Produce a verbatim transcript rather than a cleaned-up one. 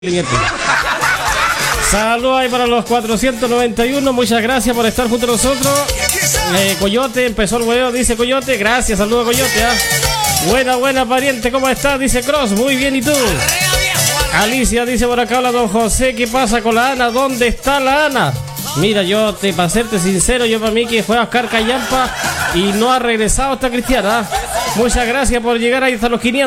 Saludos ahí para los cuatrocientos noventa y uno. Muchas gracias por estar junto a nosotros. eh, Coyote, empezó el huevo, dice Coyote. Gracias, saludos Coyote, ¿eh? Buena, buena pariente, ¿cómo estás? Dice Cross, muy bien, ¿y tú? Alicia dice por acá, hola don José, ¿qué pasa con la Ana? ¿Dónde está la Ana? Mira, yo, te, para serte sincero, yo para mí que fue a Oscar Callampa y no ha regresado esta Cristiana. Muchas gracias por llegar ahí hasta los quinientos.